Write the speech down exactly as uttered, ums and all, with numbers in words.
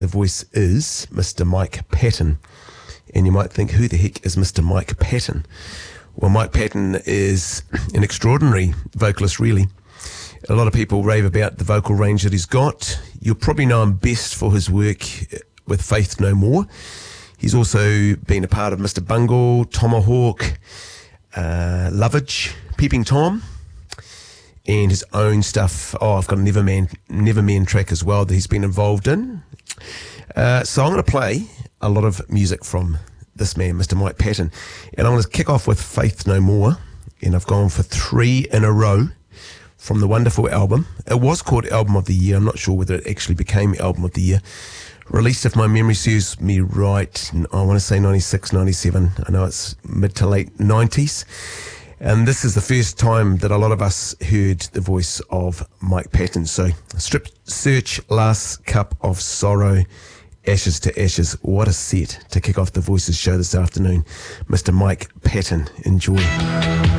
The voice is Mister Mike Patton. And you might think, who the heck is Mister Mike Patton? Well, Mike Patton is an extraordinary vocalist, really. A lot of people rave about the vocal range that he's got. You'll probably know him best for his work with Faith No More. He's also been a part of Mister Bungle, Tomahawk, uh, Lovage, Peeping Tom, and his own stuff. Oh, I've got a Neverman, Neverman track as well that he's been involved in. Uh, so I'm going to play a lot of music from this man, Mister Mike Patton. And I'm going to kick off with Faith No More. And I've gone for three in a row from the wonderful album. It was called Album of the Year. I'm not sure whether it actually became Album of the Year. Released, if my memory serves me right, I want to say ninety-six, ninety-seven. I know it's mid to late nineties. And this is the first time that a lot of us heard the voice of Mike Patton. So, Strip Search, Last Cup of Sorrow, Ashes to Ashes. What a set to kick off the Voices show this afternoon. Mister Mike Patton, enjoy.